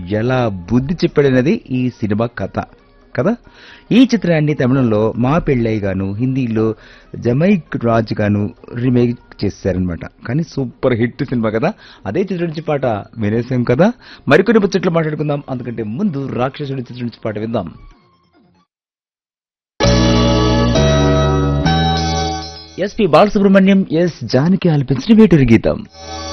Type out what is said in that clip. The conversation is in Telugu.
ఎలా బుద్ధి చెప్పాడనేది ఈ సినిమా కథ కదా. ఈ చిత్రాన్ని తమిళంలో మా పెళ్ళయ్య గాను, హిందీలో జమైక్ రాజ్ గాను రీమేక్ చేశారనమాట. కానీ సూపర్ హిట్ సినిమా కదా. అదే చిత్రం నుంచి పాట వినేసాం కదా. మరికొన్ని ముచ్చట్లు మాట్లాడుకుందాం. అందుకంటే ముందు రాక్షసుడి చిత్రం నుంచి పాట విందాం. ఎస్పి బాలసుబ్రహ్మణ్యం, ఎస్ జానకి ఆలపించిన వేటూరి గీతం.